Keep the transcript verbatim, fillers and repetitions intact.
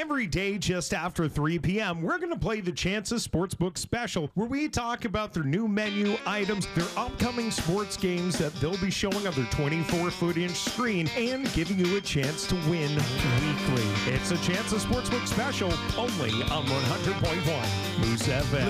Every day just after three p.m., we're going to play the Chances Sportsbook Special, where we talk about their new menu items, their upcoming sports games that they'll be showing on their twenty-four foot inch screen, and giving you a chance to win weekly. It's a Chances Sportsbook Special, only on one hundred point one Moose F M.